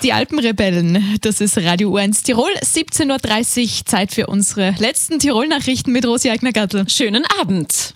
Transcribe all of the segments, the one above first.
Die Alpenrebellen, das ist Radio U1 Tirol, 17.30 Uhr, Zeit für unsere letzten Tirol-Nachrichten mit Rosi Eigner-Gattel. Schönen Abend.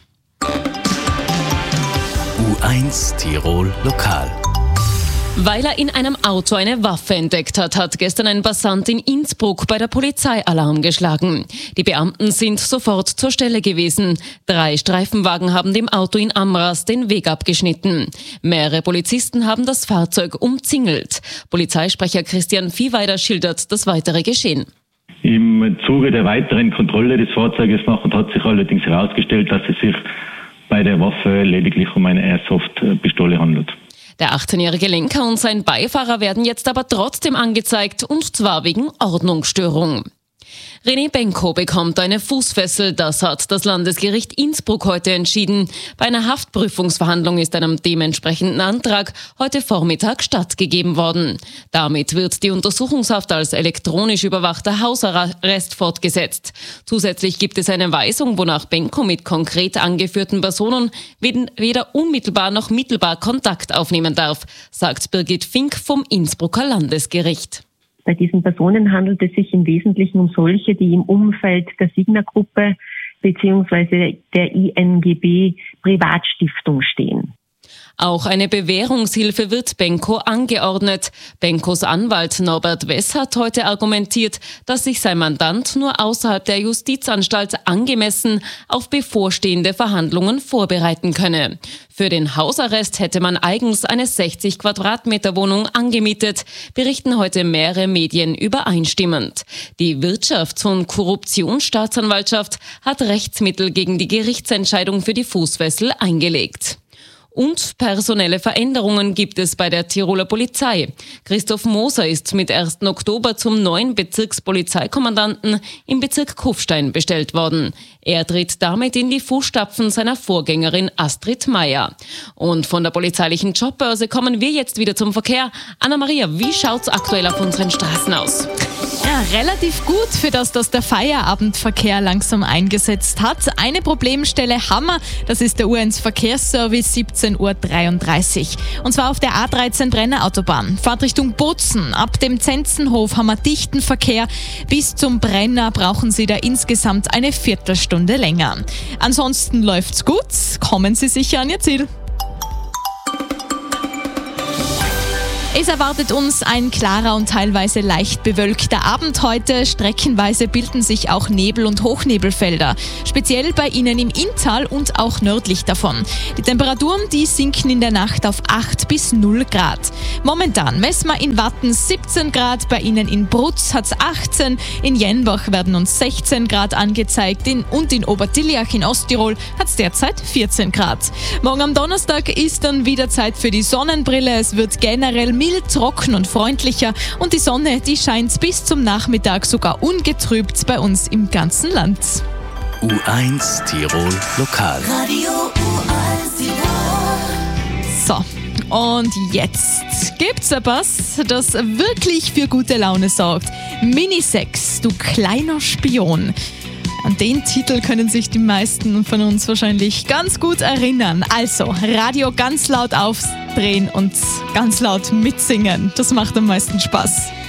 U1 Tirol Lokal. Weil er in einem Auto eine Waffe entdeckt hat, hat gestern ein Passant in Innsbruck bei der Polizei Alarm geschlagen. Die Beamten sind sofort zur Stelle gewesen. 3 Streifenwagen haben dem Auto in Amras den Weg abgeschnitten. Mehrere Polizisten haben das Fahrzeug umzingelt. Polizeisprecher Christian Viehweider schildert das weitere Geschehen. Im Zuge der weiteren Kontrolle des Fahrzeuges hat sich allerdings herausgestellt, dass es sich bei der Waffe lediglich um eine Airsoft-Pistole handelt. Der 18-jährige Lenker und sein Beifahrer werden jetzt aber trotzdem angezeigt, und zwar wegen Ordnungsstörung. René Benko bekommt eine Fußfessel, das hat das Landesgericht Innsbruck heute entschieden. Bei einer Haftprüfungsverhandlung ist einem dementsprechenden Antrag heute Vormittag stattgegeben worden. Damit wird die Untersuchungshaft als elektronisch überwachter Hausarrest fortgesetzt. Zusätzlich gibt es eine Weisung, wonach Benko mit konkret angeführten Personen weder unmittelbar noch mittelbar Kontakt aufnehmen darf, sagt Birgit Fink vom Innsbrucker Landesgericht. Bei diesen Personen handelt es sich im Wesentlichen um solche, die im Umfeld der Signa-Gruppe bzw. der INGB Privatstiftung stehen. Auch eine Bewährungshilfe wird Benko angeordnet. Benkos Anwalt Norbert Wess hat heute argumentiert, dass sich sein Mandant nur außerhalb der Justizanstalt angemessen auf bevorstehende Verhandlungen vorbereiten könne. Für den Hausarrest hätte man eigens eine 60 Quadratmeter Wohnung angemietet, berichten heute mehrere Medien übereinstimmend. Die Wirtschafts- und Korruptionsstaatsanwaltschaft hat Rechtsmittel gegen die Gerichtsentscheidung für die Fußfessel eingelegt. Und personelle Veränderungen gibt es bei der Tiroler Polizei. Christoph Moser ist mit 1. Oktober zum neuen Bezirkspolizeikommandanten im Bezirk Kufstein bestellt worden. Er tritt damit in die Fußstapfen seiner Vorgängerin Astrid Meyer. Und von der polizeilichen Jobbörse kommen wir jetzt wieder zum Verkehr. Anna-Maria, wie schaut's aktuell auf unseren Straßen aus? Ja, relativ gut, für das der Feierabendverkehr langsam eingesetzt hat. Eine Problemstelle haben wir, das ist der U1 Verkehrsservice 17.33 Uhr. Und zwar auf der A13 Brenner-Autobahn. Fahrt Richtung Bozen. Ab dem Zenzenhof haben wir dichten Verkehr. Bis zum Brenner brauchen Sie da insgesamt eine Viertelstunde länger. Ansonsten läuft's gut. Kommen Sie sicher an Ihr Ziel. Es erwartet uns ein klarer und teilweise leicht bewölkter Abend heute. Streckenweise bilden sich auch Nebel- und Hochnebelfelder. Speziell bei Ihnen im Inntal und auch nördlich davon. Die Temperaturen, die sinken in der Nacht auf 8 bis 0 Grad. Momentan messen wir in Watten 17 Grad, bei Ihnen in Brutz hat es 18, in Jenbach werden uns 16 Grad angezeigt und in Obertiljach in Osttirol hat es derzeit 14 Grad. Morgen am Donnerstag ist dann wieder Zeit für die Sonnenbrille. Es wird generell mild, trocken und freundlicher und die Sonne, die scheint bis zum Nachmittag sogar ungetrübt bei uns im ganzen Land. U1 Tirol Lokal. Radio U1 Tirol. So, und jetzt gibt's etwas, das wirklich für gute Laune sorgt. Minisex, du kleiner Spion. An den Titel können sich die meisten von uns wahrscheinlich ganz gut erinnern. Also, Radio ganz laut aufdrehen und ganz laut mitsingen. Das macht am meisten Spaß.